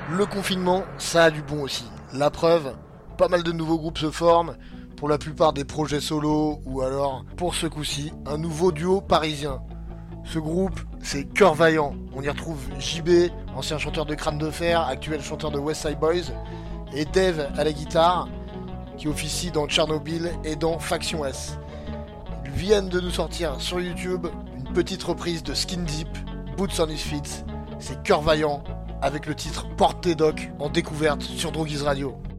Le confinement, ça a du bon aussi. La preuve, pas mal de nouveaux groupes se forment, pour la plupart des projets solo, ou alors, pour ce coup-ci, un nouveau duo parisien. Ce groupe, c'est Cœur Vaillant. On y retrouve JB, ancien chanteur de Crâne de Fer, actuel chanteur de West Side Boys, et Dave à la guitare, qui officie dans Tchernobyl et dans Faction S. Ils viennent de nous sortir sur YouTube une petite reprise de Skin Deep, Boots on His Feet. C'est Cœur Vaillant avec le titre Porte tes docs en découverte sur Droguise Radio.